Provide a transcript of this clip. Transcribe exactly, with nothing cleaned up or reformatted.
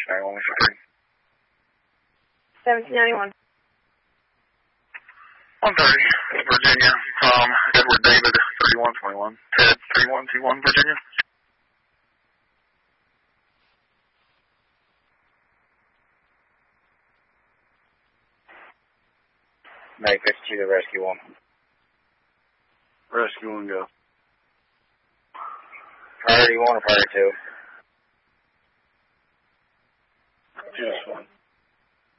ninety-one, one three. seventeen ninety-one. one thirty, Virginia. Tom, Edward David, thirty-one twenty-one. Ted, thirty-one two one, Virginia. May fifty-two to rescue one. Rescue one, go. Priority one or priority two? Just one.